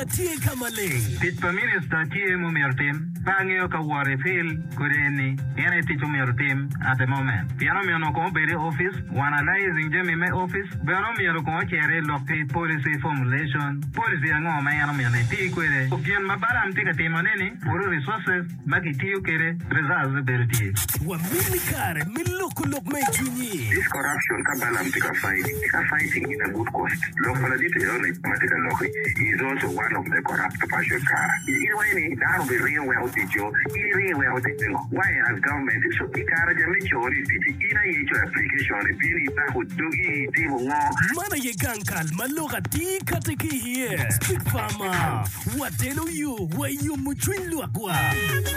tie kamale. Tit minister tie mumirtim. Pangyo ka wari fil kureni. Ene tichu mirtim at the moment. Piano mi ono ko bere office. Wana analyzing jemi me office. Piano mi ono ko chere lokti policy formulation. Policy ango ma yana mi ane ti kwere. Ukian mabaram tika timaneni. Puro resources. Makitiyo kere. Results berti. Wa mimi kare milukulok me junyi. This corruption kabalam tika fighting in a good cost. Local detail is also one of the corrupt passion car. That will be real well teacher. Real well teacher. Why has government so ikara majority ina yecho application pili ta hudugi timu ngo. Mana ye gankal maloga ti katiki here. Speak farmer. What tell you? Why you muchwin luakwa?